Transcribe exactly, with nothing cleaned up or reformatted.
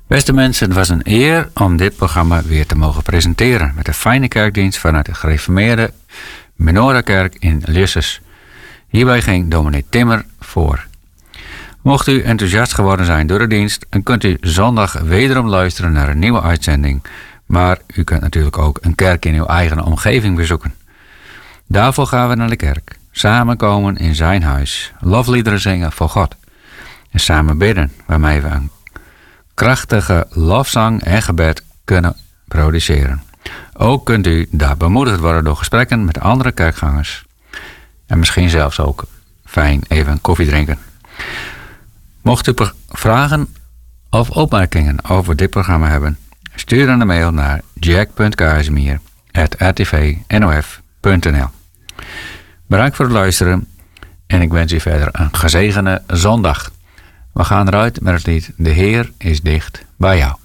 Beste mensen, het was een eer om dit programma weer te mogen presenteren met een fijne kerkdienst vanuit de gereformeerde Menorakerk in Lisses. Hierbij ging dominee Timmer voor. Mocht u enthousiast geworden zijn door de dienst, dan kunt u zondag wederom luisteren naar een nieuwe uitzending. Maar u kunt natuurlijk ook een kerk in uw eigen omgeving bezoeken. Daarvoor gaan we naar de kerk. Samenkomen in zijn huis. Lofliederen zingen voor God. En samen bidden, waarmee we een krachtige lofzang en gebed kunnen produceren. Ook kunt u daar bemoedigd worden door gesprekken met andere kerkgangers. En misschien zelfs ook fijn even koffie drinken. Mocht u vragen of opmerkingen over dit programma hebben, stuur dan een mail naar jack punt kazimier apenstaartje r t v n o f punt n l. Bedankt voor het luisteren en ik wens u verder een gezegende zondag. We gaan eruit met het lied De Heer is dicht bij jou.